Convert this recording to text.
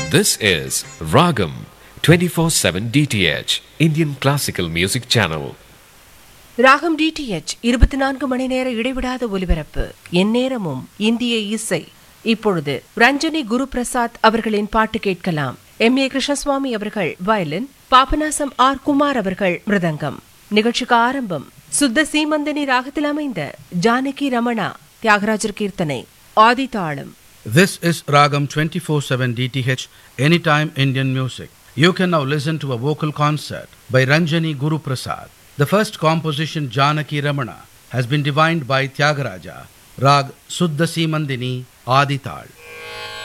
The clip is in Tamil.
This is Ragam 24/7 DTH Indian Classical Music Channel. ராகம் டிடிஎச் 24 மணி நேர இடைவிடாத ஒலிபரப்பு, எந்நேரமும் இந்திய இசை. இப்பொழுது ரஞ்சனி குரு பிரசாத் அவர்களின் பாட்டு கேட்கலாம். எம் ஏ கிருஷ்ணசுவாமி அவர்கள் வயலின், பாபநாசம் ஆர் குமார் அவர்கள் மிருதங்கம். நிகழ்ச்சிக்கு ஆரம்பம் சுத்த சீமந்தினி ராகத்தில் அமைந்த ஜானகி ரமணா தியாகராஜர் கீர்த்தனை ஆதி தாளம். This is Ragam 24/7 DTH Anytime Indian Music. You can now listen to a vocal concert by Ranjani Guru Prasad. The first composition, Janaki Ramana, has been divined by Tyagaraja, Rag Suddha Simandini Adi Tal.